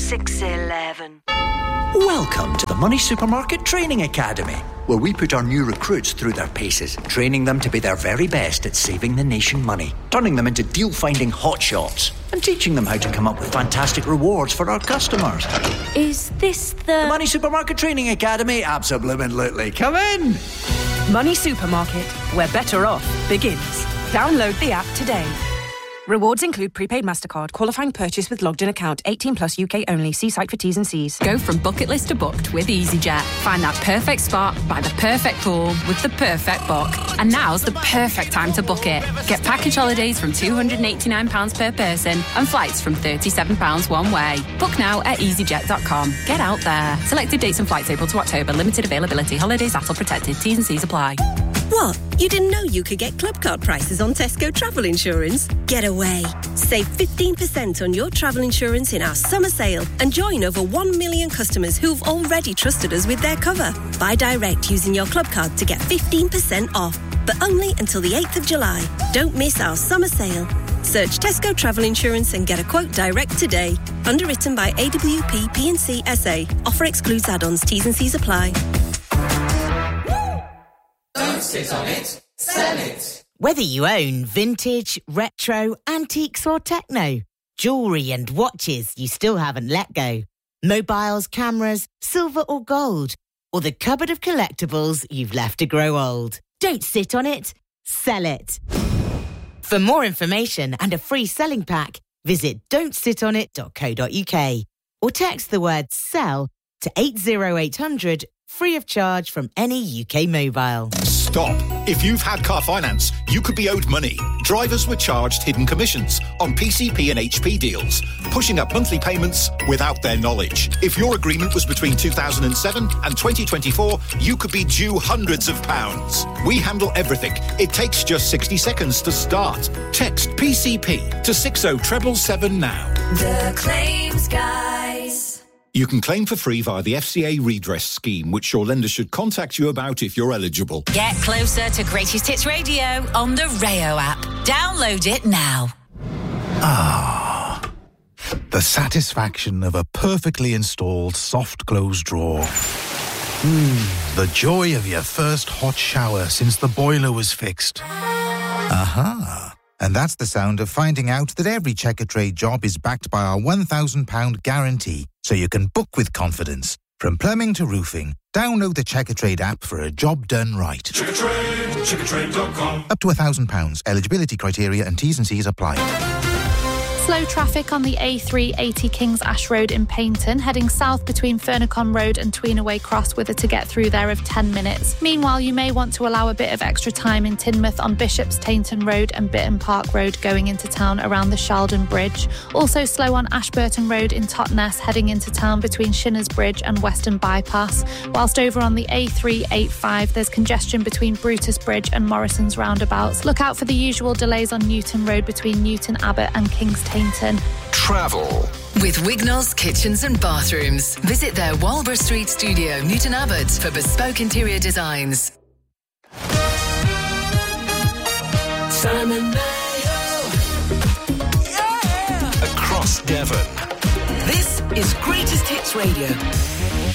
611. Welcome to the Money Supermarket Training Academy, where we put our new recruits through their paces, training them to be their very best at saving the nation money, turning them into deal-finding hotshots, and teaching them how to come up with fantastic rewards for our customers. Is this the Money Supermarket Training Academy? Absolutely. Come in! Money Supermarket, where better off begins. Download the app today. Rewards include prepaid MasterCard, qualifying purchase with logged-in account, 18 plus UK only. See site for T's and C's. Go from bucket list to booked with EasyJet. Find that perfect spot by the perfect pool with the perfect book. And now's the perfect time to book it. Get package holidays from £289 per person and flights from £37 one way. Book now at easyjet.com. Get out there. Selected dates and flights April to October. Limited availability. Holidays ATOL protected. T's and C's apply. What? You didn't know you could get Clubcard prices on Tesco travel insurance? Get away. Save 15% on your travel insurance in our summer sale and join over 1 million customers who've already trusted us with their cover. Buy direct using your Clubcard to get 15% off, but only until the 8th of July. Don't miss our summer sale. Search Tesco Travel Insurance and get a quote direct today. Underwritten by AWP P&C SA. Offer excludes add-ons. T's and C's apply. Don't sit on it, sell it. Whether you own vintage, retro, antiques or techno, jewellery and watches you still haven't let go, mobiles, cameras, silver or gold, or the cupboard of collectibles you've left to grow old. Don't sit on it, sell it. For more information and a free selling pack, visit don'tsitonit.co.uk or text the word SELL to 80800 free of charge from any UK mobile. Stop. If you've had car finance, you could be owed money. Drivers were charged hidden commissions on PCP and HP deals, pushing up monthly payments without their knowledge. If your agreement was between 2007 and 2024, you could be due hundreds of pounds. We handle everything. It takes just 60 seconds to start. Text PCP to 60777 now. The Claims Guys. You can claim for free via the FCA redress scheme, which your lender should contact you about if you're eligible. Get closer to Greatest Hits Radio on the Rayo app. Download it now. Ah, the satisfaction of a perfectly installed soft close drawer. The joy of your first hot shower since the boiler was fixed. Aha. And that's the sound of finding out that every Checkatrade job is backed by our £1,000 guarantee, so you can book with confidence. From plumbing to roofing, download the Checkatrade app for a job done right. Checkatrade.com. Up to £1,000. Eligibility criteria and T's and C's apply. Slow traffic on the A380 Kings Ash Road in Paignton, heading south between Furnacon Road and Tweenaway Cross with a to get through there of 10 minutes. Meanwhile, you may want to allow a bit of extra time in Teignmouth on Bishop's Tainton Road and Bitton Park Road going into town around the Sheldon Bridge. Also slow on Ashburton Road in Totnes, heading into town between Shinners Bridge and Western Bypass. Whilst over on the A385, there's congestion between Brutus Bridge and Morrison's roundabouts. Look out for the usual delays on Newton Road between Newton Abbot and King's Tainton. Travel with Wignall's Kitchens and Bathrooms. Visit their Walborough Street studio, Newton Abbot, for bespoke interior designs. Simon Mayo. Yeah. Across Devon. This is Greatest Hits Radio.